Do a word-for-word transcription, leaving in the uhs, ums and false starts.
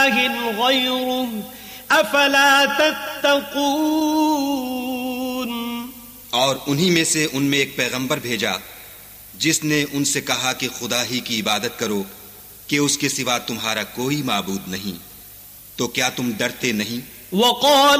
अफला तत्तकून। और उन्हीं में से उनमें एक पैगंबर भेजा जिसने उनसे कहा कि खुदा ही की इबादत करो कि उसके सिवा तुम्हारा कोई माबूद नहीं, तो क्या तुम डरते नहीं?